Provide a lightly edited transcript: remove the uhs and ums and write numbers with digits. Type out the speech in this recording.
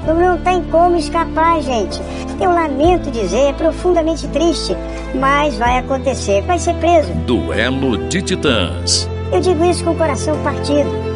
Não tem como escapar, gente. Eu lamento dizer, é profundamente triste, mas vai acontecer, vai ser preso. Duelo de Titãs. Eu digo isso com o coração partido.